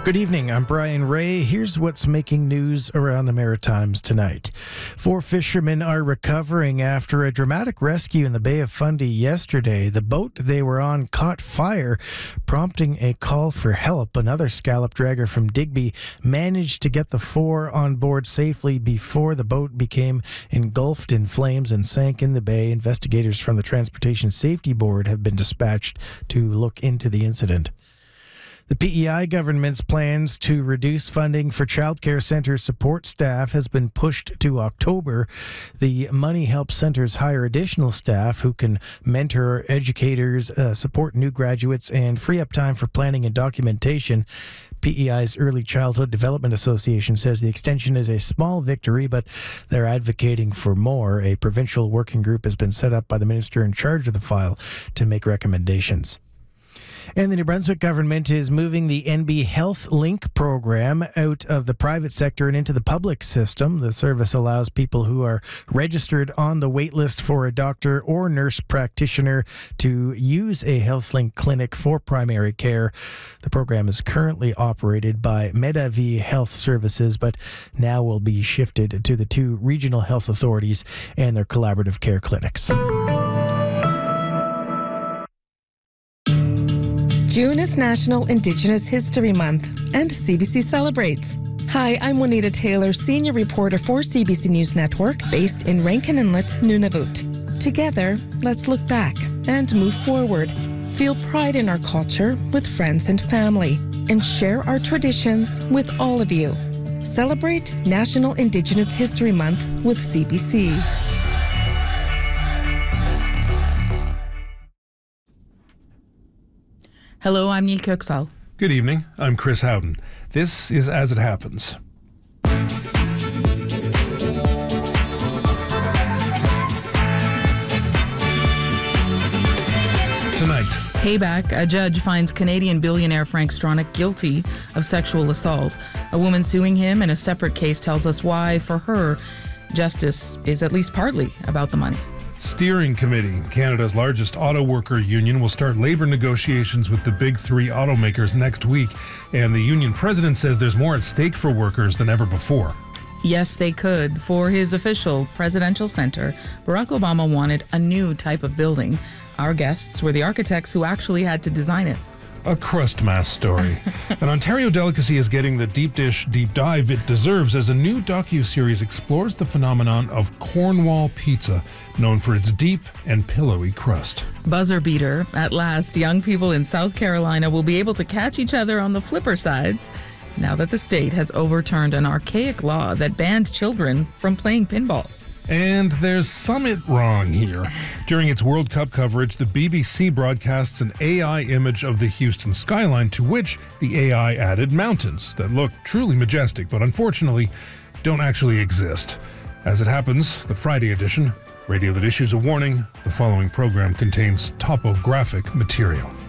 Good evening, I'm Brian Ray. Here's what's making news around the Maritimes tonight. 4 fishermen are recovering after a dramatic rescue in the Bay of Fundy yesterday. The boat they were on caught fire, prompting a call for help. Another scallop dragger from Digby managed to get the 4 on board safely before the boat became engulfed in flames and sank in the bay. Investigators from the Transportation Safety Board have been dispatched to look into the incident. The PEI government's plans to reduce funding for childcare centre support staff has been pushed to October. The money helps centres hire additional staff who can mentor educators, support new graduates, and free up time for planning and documentation. PEI's Early Childhood Development Association says the extension is a small victory, but they're advocating for more. A provincial working group has been set up by the minister in charge of the file to make recommendations. And the New Brunswick government is moving the NB Health Link program out of the private sector and into the public system. The service allows people who are registered on the waitlist for a doctor or nurse practitioner to use a HealthLink clinic for primary care. The program is currently operated by MedAvi Health Services, but now will be shifted to the 2 regional health authorities and their collaborative care clinics. June is National Indigenous History Month, and CBC celebrates. Hi, I'm Juanita Taylor, senior reporter for CBC News Network, based in Rankin Inlet, Nunavut. Together, let's look back and move forward. Feel pride in our culture with friends and family, and share our traditions with all of you. Celebrate National Indigenous History Month with CBC. Hello, I'm Neil Kirksall. Good evening, I'm Chris Howden. This is As It Happens. Tonight. Payback. A judge finds Canadian billionaire Frank Stronach guilty of sexual assault. A woman suing him in a separate case tells us why, for her, justice is at least partly about the money. Steering Committee, Canada's largest auto worker union, will start labor negotiations with the big 3 automakers next week, and the union president says there's more at stake for workers than ever before. Yes, they could. For his official presidential center, Barack Obama wanted a new type of building. Our guests were the architects who actually had to design it. A crust mass story. An Ontario delicacy is getting the deep dish deep dive it deserves as a new docu-series explores the phenomenon of Cornwall pizza, known for its deep and pillowy crust. Buzzer beater. At last, young people in South Carolina will be able to catch each other on the flipper sides now that the state has overturned an archaic law that banned children from playing pinball. And there's something wrong here. During its World Cup coverage, the BBC broadcasts an AI image of the Houston skyline, to which the AI added mountains that look truly majestic, but unfortunately don't actually exist. As it happens, the Friday edition, radio that issues a warning: the following program contains topographic material.